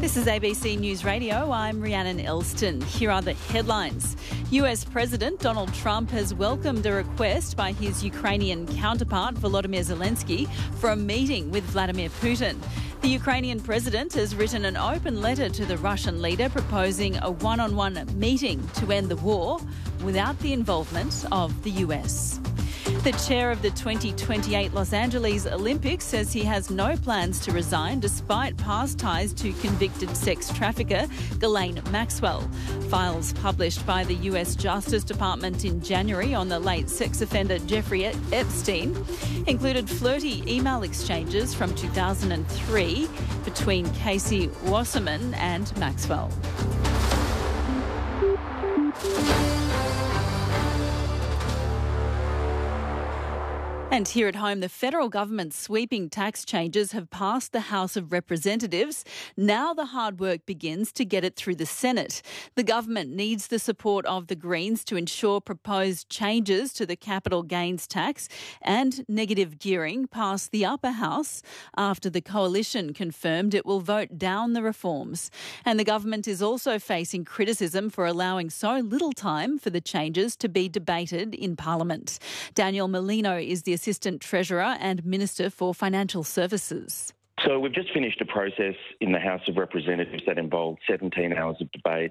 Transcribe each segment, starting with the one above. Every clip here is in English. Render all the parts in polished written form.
This is ABC News Radio. I'm Rhiannon Elston. Here are the headlines. US President Donald Trump has welcomed a request by his Ukrainian counterpart Volodymyr Zelensky for a meeting with Vladimir Putin. The Ukrainian president has written an open letter to the Russian leader proposing a one-on-one meeting to end the war without the involvement of the US. The chair of the 2028 Los Angeles Olympics says he has no plans to resign despite past ties to convicted sex trafficker Ghislaine Maxwell. Files published by the US Justice Department in January on the late sex offender Jeffrey Epstein included flirty email exchanges from 2003 between Casey Wasserman and Maxwell. And here at home, the federal government's sweeping tax changes have passed the House of Representatives. Now the hard work begins to get it through the Senate. The government needs the support of the Greens to ensure proposed changes to the capital gains tax and negative gearing pass the upper house after the coalition confirmed it will vote down the reforms. And the government is also facing criticism for allowing so little time for the changes to be debated in Parliament. Daniel Molino is the Assistant Treasurer and Minister for Financial Services. So we've just finished a process in the House of Representatives that involved 17 hours of debate.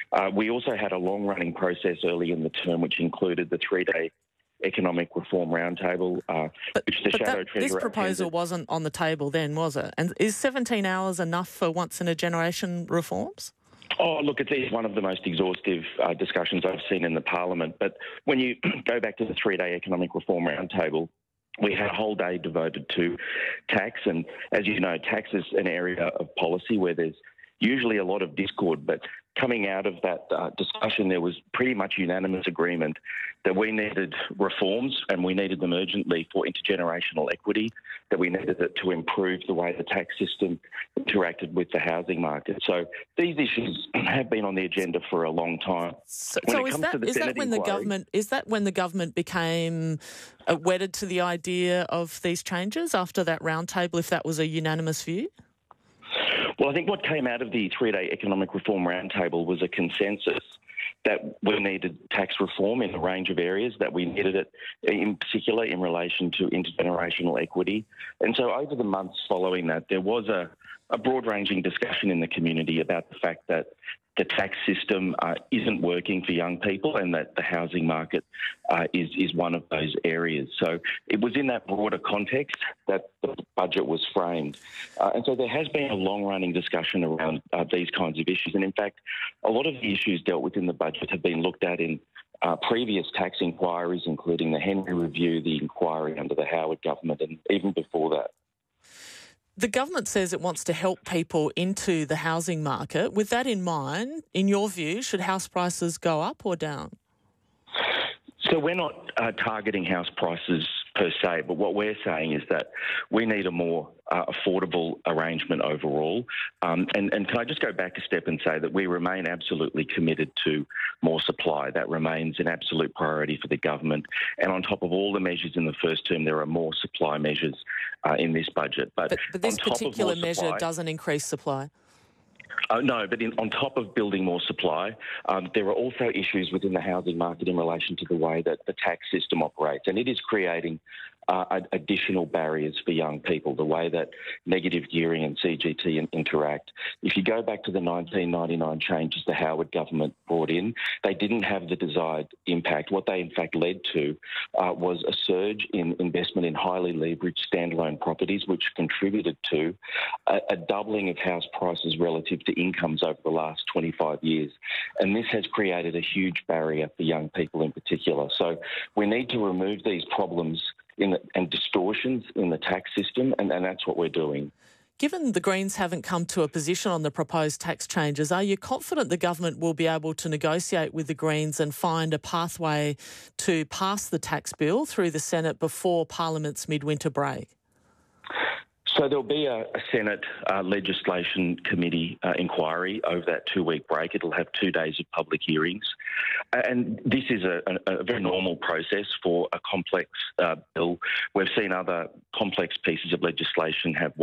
We also had a long-running process early in the term which included the three-day Economic Reform Roundtable, which the Shadow Treasurer... This proposal wasn't on the table then, was it? And is 17 hours enough for once-in-a-generation reforms? Oh, look, it's one of the most exhaustive discussions I've seen in the Parliament. But when you go back to the three-day Economic Reform Roundtable, we had a whole day devoted to tax. And as you know, tax is an area of policy where there's usually a lot of discord. But coming out of that discussion, there was pretty much unanimous agreement that we needed reforms and we needed them urgently for intergenerational equity, that we needed it to improve the way the tax system interacted with the housing market. So these issues have been on the agenda for a long time. So is that when the government became wedded to the idea of these changes after that roundtable, if that was a unanimous view? Well, I think what came out of the three-day Economic Reform Roundtable was a consensus that we needed tax reform in a range of areas, that we needed it in particular in relation to intergenerational equity. And so over the months following that, there was a broad-ranging discussion in the community about the fact that the tax system isn't working for young people and that the housing market is one of those areas. So it was in that broader context that the budget was framed. And so there has been a long-running discussion around these kinds of issues. And in fact, a lot of the issues dealt with in the budget have been looked at in previous tax inquiries, including the Henry Review, the inquiry under the Howard government, and even before that. The government says it wants to help people into the housing market. With that in mind, in your view, should house prices go up or down? So we're not targeting house prices per se, but what we're saying is that we need a more affordable arrangement overall. And can I just go back a step and say that we remain absolutely committed to more supply. That remains an absolute priority for the government. And on top of all the measures in the first term, there are more supply measures in this budget. But this particular measure doesn't increase supply. No, but on top of building more supply, there are also issues within the housing market in relation to the way that the tax system operates, and it is creating additional barriers for young people, the way that negative gearing and CGT interact. If you go back to the 1999 changes the Howard government brought in, they didn't have the desired impact. What they in fact led to was a surge in investment in highly leveraged standalone properties, which contributed to a doubling of house prices relative to incomes over the last 25 years. And this has created a huge barrier for young people in particular. So we need to remove these problems and distortions in the tax system, and that's what we're doing. Given the Greens haven't come to a position on the proposed tax changes, are you confident the government will be able to negotiate with the Greens and find a pathway to pass the tax bill through the Senate before Parliament's midwinter break? So there'll be a Senate Legislation Committee inquiry over that 2-week break. It'll have 2 days of public hearings. And this is a very normal process for a complex bill. We've seen other complex pieces of legislation have